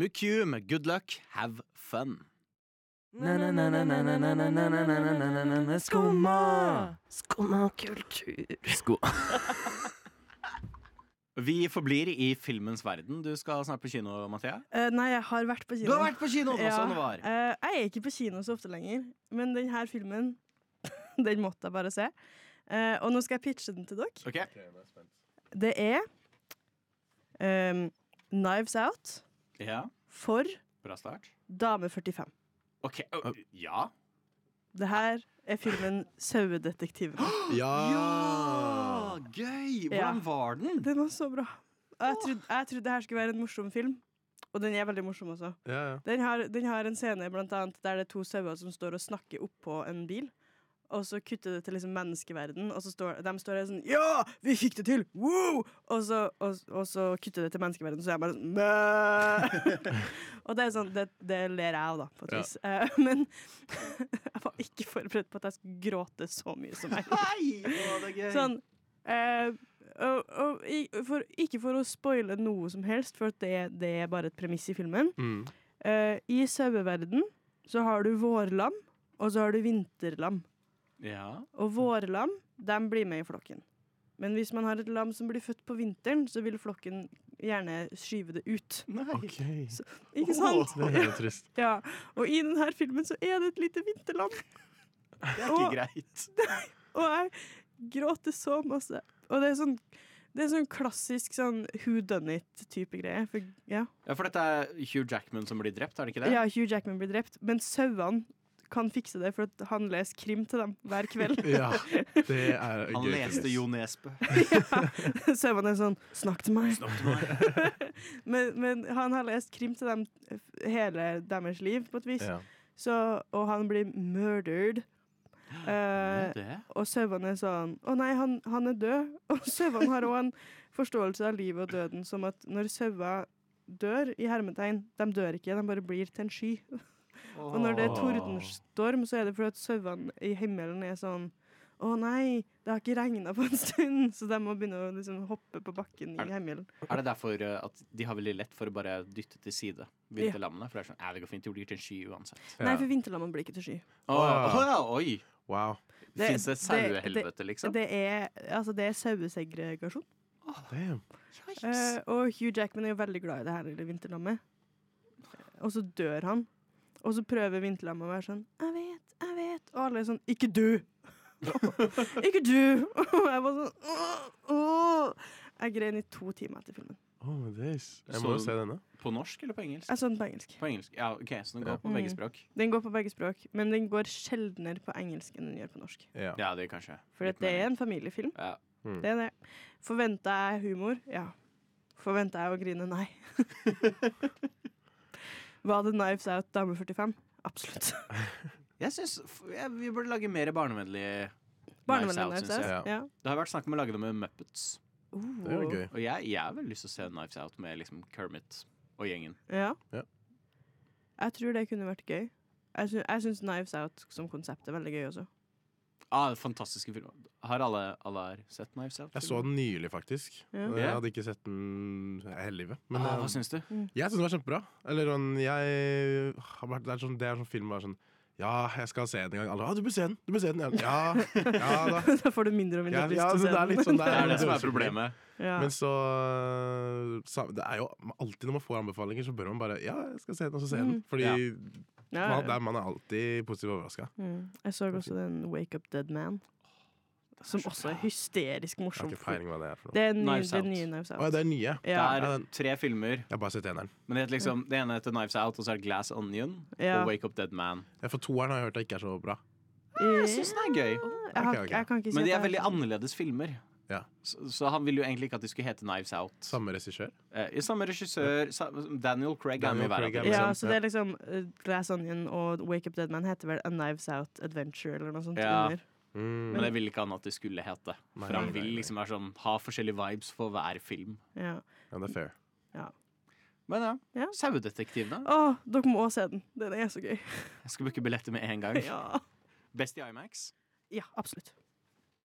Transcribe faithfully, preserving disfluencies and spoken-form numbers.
Muku med Good Luck, Have Fun. Skumma! Skumma kultur. Sko. Vi forblir i filmens verden. Du skal snart på kino, Mathea. Eh, nei, jeg har vært på kino. Du har vært på kino, det var sånn det var. Eh, jeg er ikke på kino så ofte lenger, men denne filmen, den måtte jeg bare se. Eh, og nå skal jeg pitche den til dere. Ok. Det er ehm, Knives Out Ja, for bra start. dame førtifem. Ok, oh, ja. Det her er filmen Sauedetektiven. Ja! Ja, gøy! Hvordan Ja. var den? Den var så bra. Og jeg trodde, jeg trodde det her skulle være en morsom film. Og den er veldig morsom også. Ja, ja. Den har, den har en scene blant annet der det er to sauer som står og snakker oppå en bil. Og så kutter det til liksom menneskeverden, og så står de står der sånn Ja, vi fikk det til! Wow! Og så, og, og så kutter det til menneskeverden, så er jeg bare sånn Mæ! Og det er sånn, det, det ler jeg av, da, på et Ja. vis. Eh, men jeg var ikke forberedt på at jeg skulle gråte så mye som jeg gjorde. Hei! Å, det er gøy. Sånn eh, og, og, i- for, Ikke for å spoile noe som helst, for at det, det er bare et premiss i filmen. Mm. Eh, I saueverden så har du vårlam, og så har du vinterlam. Ja. Og vårlam, de blir med i flokken. Men hvis man har et lam som blir født på vinteren, så vil flokken gjerne skyve det ut. Nei. OK. Ikke sant? Det er helt trist. Ja. Og i denne filmen så er det et lite vinterlam. Det er ikke Og- greit. Og jeg gråter så masse. Og det er sånn, det er sånn klassisk sånn who done it-type greie. For, ja. Ja, for dette er Hugh Jackman som blir drept, er det ikke det? ja, Hugh Jackman blir drept, men sauene kan fikse det, for at han leser krim til dem hver kveld. Ja, det er Han gøy. leste Jo Nesbø. Sauene er sånn 'snakk til meg'. Snakk til meg. Men, men han har lest krim til dem hele deres liv, på et vis. Ja. Så, og han blir murdered. Eh, Det? og sauene er sånn 'Å nei, han, han er død'. Og sauene har òg en forståelse av livet og døden som at når sauer dør, i hermetegn, de dør ikke, de bare blir til en sky. Og når det er tordenstorm, så er det fordi at sauene i himmelen er sånn 'Å nei, det har ikke regna på en stund', så de må begynne å liksom hoppe på bakken i himmelen. Er det derfor uh, at de har veldig lett for å bare dytte til side vinterlammene? For det er sånn, ja, det går fint, det blir til en sky uansett. Nei, for vinterlammene blir ikke til sky. Å, å, ja, oi! Wow. Det- Fins det et det- sauehelvete, liksom? Det er, altså, det er sauesegregasjon. Damn. Eh, og Hugh Jackman er jo veldig glad i det her lille vinterlammet. Og så dør han. Og så prøver vinterlammet å være sånn 'Jeg vet, jeg vet.' Og alle er sånn 'Ikke du!' Ikke du! Og jeg var sånn åh, åh. Jeg grein i to timer etter filmen. Oh, this. Jeg Så- må jo se denne. På norsk eller på engelsk? Jeg så den på engelsk. På engelsk, ja, ok, så den går Ja. på begge Mm. språk. Den går på begge språk, men den går sjeldnere på engelsk enn den gjør på norsk. Ja. Ja, det er kanskje. For litt det er mening. en familiefilm. Ja. Mm. Det er det. Forventer jeg humor? Ja. Forventer jeg å grine? Nei. Var det Knives Out dame førtifem? Absolutt. Jeg synes f- ja, vi burde lage mer barnevennlige Barnevennlig Knives Out, Knives synes Out. jeg. Ja. Det har vært snakk om å lage det med Muppets. Det er jo gøy. Og jeg, jeg har veldig lyst til å se Knives Out med liksom Kermit og gjengen. Ja. Ja. Jeg tror det kunne vært gøy. Jeg syns, jeg syns Knives Out som konsept er veldig gøy også. Ah, fantastiske filmer. Har alle, alle her sett Knives Out? Jeg så den nylig, faktisk. Ja. Og Jeg hadde ikke sett den hele livet. Men Ah, eh, hva syns du? jeg syns den var kjempebra. Eller sånn, jeg har vært, det er sånn, det er sånn film bare sånn Ja, jeg skal se den en gang. Alle, ah, du bør se den! Du bør se den! Ja, ja da. Da får du mindre og mindre Ja, lyst ja, til å så se det er den. litt sånn Det er det som er dødsfilmer. problemet. Ja. Men så, så Det er jo alltid når man får anbefalinger, så bør man bare Ja, jeg skal se den, og så se den. Mm. Fordi Ja. Ja, man, ja. der, man er alltid positivt overraska. Mm. Jeg så også den Wake Up Dead Man, som også er hysterisk Jeg har morsom. ikke peiling hva det er for noe. Det er ny, Knives det er Out. nye Knives Å, Out. det er nye. Ja. Det Ja, er den- tre filmer, Jeg har bare sett eneren. men det, heter liksom, det ene heter Knives Out, og så er det Glass Onion Ja. og Wake Up Dead Man. Ja, for toeren har jeg hørt at ikke er så bra. Jeg syns den er gøy. Jeg, har, Ok, ok. jeg kan ikke si Men de at er jeg veldig annerledes filmer. Ja. Så, så han ville jo egentlig ikke at de skulle hete Knives Out. Samme regissør. Eh, i samme regissør, sa, Daniel Craig er Daniel med i hver Craig er av med. dem. Ja, Liksom. så det er liksom uh, Glass Onion og Wake Up Dead Man heter vel A Knives Out Adventure eller noe sånt Ja. under. Mm. Men det ville ikke han at det skulle hete. Nei, For han nei, vil nei. liksom være sånn, ha forskjellige vibes for hver film. Ja. Ja, det er fair. Men ja, Ja. Sauedetektivene. Å, dere må se den. Den er så gøy. Jeg skal booke billetter med en gang. Ja, Best i IMAX. ja absolutt.